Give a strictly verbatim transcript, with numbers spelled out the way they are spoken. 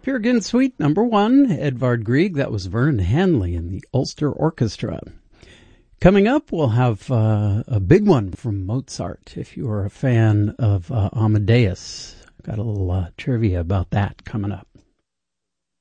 Peer Gynt Suite number one, Edvard Grieg. That was Vernon Hanley and the Ulster Orchestra. Coming up, we'll have uh, a big one from Mozart. If you are a fan of uh, Amadeus, got a little uh, trivia about that coming up.